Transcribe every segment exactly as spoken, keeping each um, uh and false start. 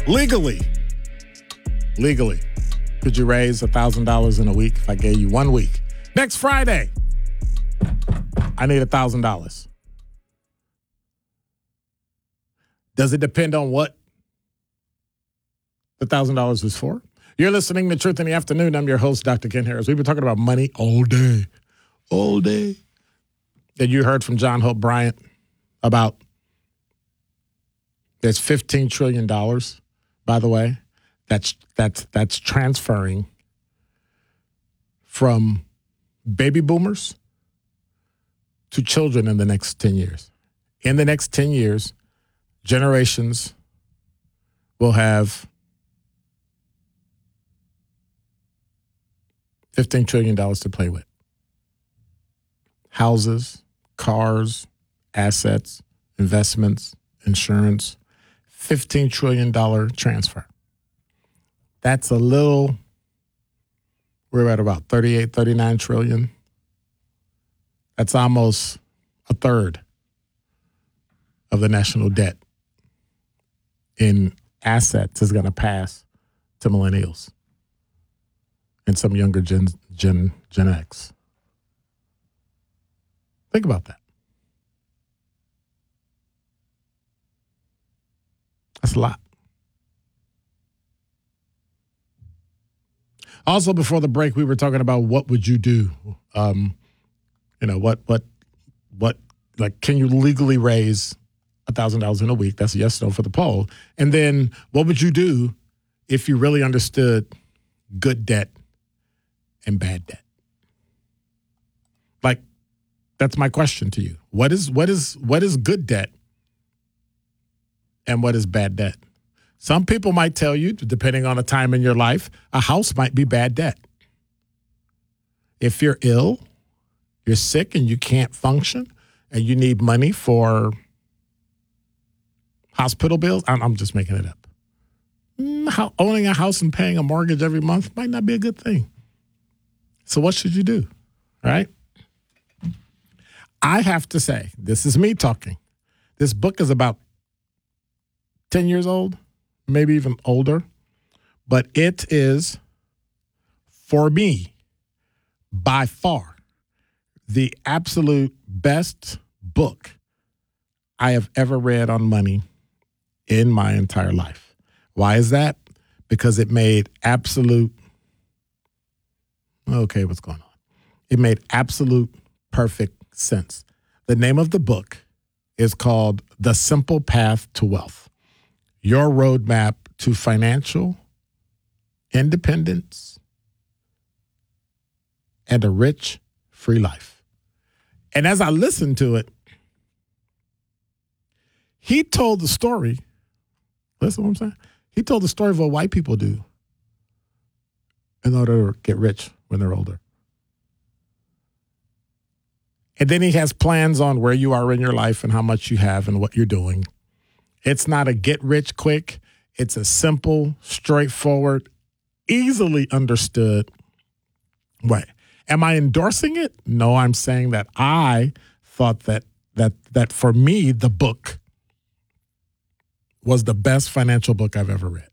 Legally, legally, could you raise one thousand dollars in a week if I gave you one week? Next Friday, I need one thousand dollars. Does it depend on what the one thousand dollars is for? You're listening to Truth in the Afternoon. I'm your host, Doctor Ken Harris. We've been talking about money all day, all day. And you heard from John Hope Bryant about there's fifteen trillion dollars, by the way, that's that's that's transferring from baby boomers to children in the next ten years. In the next ten years, generations will have fifteen trillion dollars to play with. Houses, cars, assets, investments, insurance, fifteen trillion dollars transfer. That's a little, we're at about thirty-eight, thirty-nine trillion. That's almost a third of the national debt in assets is going to pass to millennials and some younger Gen, Gen, Gen X. Think about that. That's a lot. Also, before the break, we were talking about what would you do? Um, you know, what, what, what, like, can you legally raise one thousand dollars in a week? That's a yes, no for the poll. And then what would you do if you really understood good debt and bad debt? Like, that's my question to you. What is, what is, what is good debt? And what is bad debt? Some people might tell you, depending on the time in your life, a house might be bad debt. If you're ill, you're sick and you can't function, and you need money for hospital bills, I'm, I'm just making it up. How, owning a house and paying a mortgage every month might not be a good thing. So what should you do? All right? I have to say, this is me talking. This book is about ten years old, maybe even older, but it is, for me, by far, the absolute best book I have ever read on money in my entire life. Why is that? Because it made absolute, okay, what's going on? It made absolute perfect sense. The name of the book is called The Simple Path to Wealth. Your roadmap to financial independence and a rich, free life. And as I listened to it, he told the story. Listen to what I'm saying? He told the story of what white people do in order to get rich when they're older. And then he has plans on where you are in your life and how much you have and what you're doing. It's not a get rich quick. It's a simple, straightforward, easily understood way. Am I endorsing it? No, I'm saying that I thought that that that for me, the book was the best financial book I've ever read.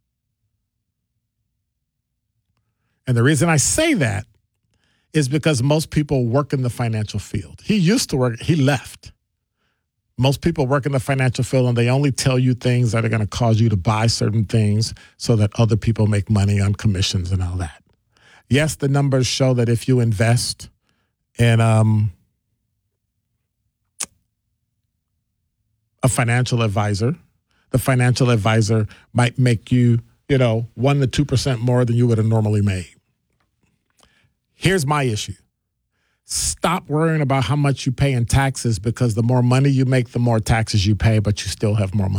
And the reason I say that is because most people work in the financial field. He used to work, he left. Most people work in the financial field and they only tell you things that are going to cause you to buy certain things so that other people make money on commissions and all that. Yes, the numbers show that if you invest in um, a financial advisor, the financial advisor might make you, you know, one to two percent more than you would have normally made. Here's my issue. Stop worrying about how much you pay in taxes, because the more money you make, the more taxes you pay, but you still have more money.